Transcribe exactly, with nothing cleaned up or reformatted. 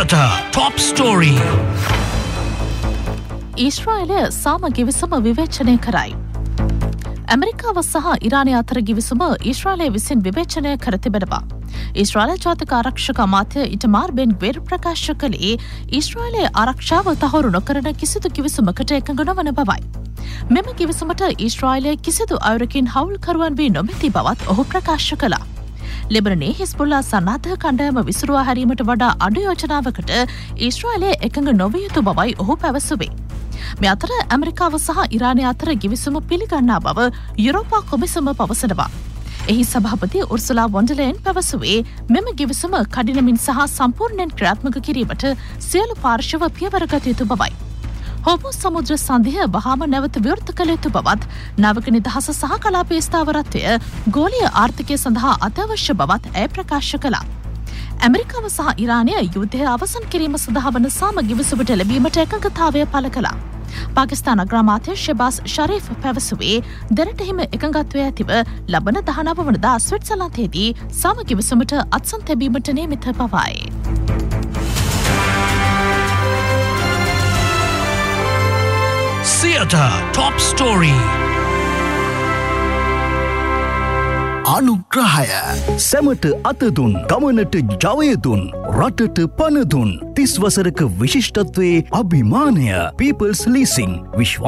Theatre Top Story. ඊශ්‍රායලය සාම ගිවිසුම විවේචනය කරයි. ඇමරිකාව සහ ඉරානය අතර ගිවිසුම ඊශ්‍රායලය විසින් විවේචනය කර තිබෙනවා. ඊශ්‍රායල ජාතික ආරක්ෂක අමාත්‍ය ඉටමාර් බෙන් ග්විර් ප්‍රකාශ කළේ ඊශ්‍රායලයේ ආරක්ෂාව තහවුරු නොකරන කිසිදු කිවිසුමකට එකඟ නොවන බවයි. මෙම කිවිසුමට ඊශ්‍රායලය කිසිදු අයුරකින් හවුල්කරුවන් වී නොමැති බවත් ඔහු ප්‍රකාශ කළා. ලෙබනනයේ හිස්බුල්ලා සන්නාධ කණ්ඩායම විසුරුවා හැරීමට වඩා අඩු යෝජනාවකට ඊශ්‍රායලය එකඟ නොවිය යුතු බවයි ඔහු පැවසුවේ. මේ අතර ඇමරිකාව සහ ඉරානය අතර ගිවිසුම පිළිගන්නා බව යුරෝපා කොමිසම පවසනවා. එහි සභාපති උර්සුලා වොන්ඩර් ලයන් පැවසුවේ මෙම ගිවිසුම කඩිනමින් සහ සම්පූර්ණයෙන් ක්‍රියාත්මක කිරීමට සියලු පාර්ශ්ව පියවර ගත යුතු බවයි. හෝමස් සමුද්‍ර සන්ධිය වහාම නැවත විවෘත කළ යුතු බවත් නාවික නිදහස සහ කලාපයේ ස්ථාවරත්වය ගෝලීය ආර්ථිකය සඳහා අත්‍යවශ්‍ය බවත් ඇය ප්‍රකාශ කළා. ඇමරිකාව සහ ඉරානය යුද්ධය අවසන් කිරීම සඳහා වන සාම ගිවිසුමට ලැබීමට එකඟතාවය පළ කළා. පාකිස්තාන අග්‍රාමාත්‍ය ෂෙබාස් ෂරීෆ් පැවසුවේ දැනට හිම එකඟත්වය ඇතිව ලබන දහනව වනදා ස්විට්සර්ලන්තයේදී සාම ගිවිසුමට අත්සන් තැබීමට නියමිත බවයි. Theatre Top Story. අනුග්‍රහය සැමට අතදුන් ගමනට ජවයදුන් රටට පණදුන් තිස් වසරක විශිෂ්ටත්වයේ අභිමානය People's Leasing විශ්වාස